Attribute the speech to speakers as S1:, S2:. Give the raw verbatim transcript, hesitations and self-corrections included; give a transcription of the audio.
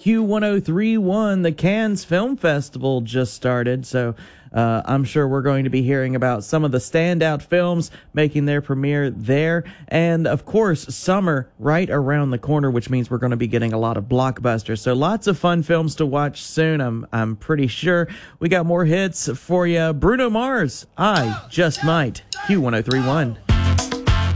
S1: Q ten thirty-one, the Cannes Film Festival just started, so uh, I'm sure we're going to be hearing about some of the standout films making their premiere there. And, of course, summer right around the corner, which means we're going to be getting a lot of blockbusters. So lots of fun films to watch soon, I'm, I'm pretty sure. We got more hits for you. Bruno Mars, I Just Might, Q ten thirty-one.